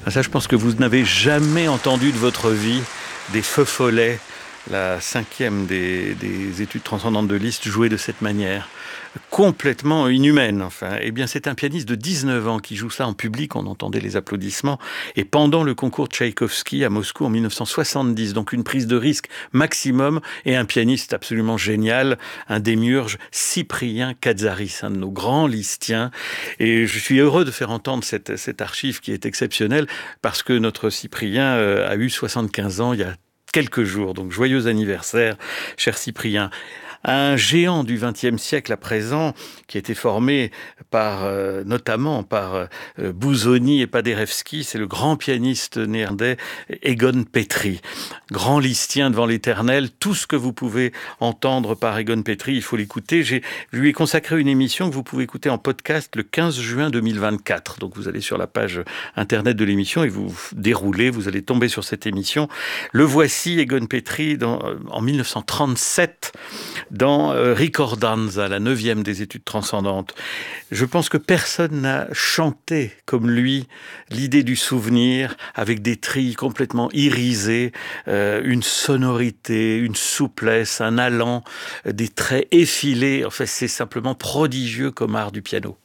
Ah, ça, je pense que vous n'avez jamais entendu de votre vie des Feux Follets, la cinquième des études transcendantes de Liszt, jouer de cette manière. Complètement inhumaine, enfin. Eh bien, c'est un pianiste de 19 ans qui joue ça en public, on entendait les applaudissements, et pendant le concours Tchaïkovski à Moscou en 1970, donc une prise de risque maximum, et un pianiste absolument génial, un démiurge, Cyprien Katsaris, un de nos grands listiens. Et je suis heureux de faire entendre cette archive qui est exceptionnelle, parce que notre Cyprien a eu 75 ans il y a quelques jours. Donc joyeux anniversaire, cher Cyprien. Un géant du XXe siècle à présent, qui a été formé notamment par Busoni et Paderewski, c'est le grand pianiste néerlandais Egon Petri. Grand listien devant l'éternel, tout ce que vous pouvez entendre par Egon Petri, il faut l'écouter. Je lui ai consacré une émission que vous pouvez écouter en podcast le 15 juin 2024. Donc vous allez sur la page internet de l'émission et vous déroulez, vous allez tomber sur cette émission. Le voici, Egon Petri, en 1937, dans Ricordanza, la 9e des études transcendantes. Je pense que personne n'a chanté comme lui l'idée du souvenir, avec des trilles complètement irisées, une sonorité, une souplesse, un allant, des traits effilés. En fait, c'est simplement prodigieux comme art du piano.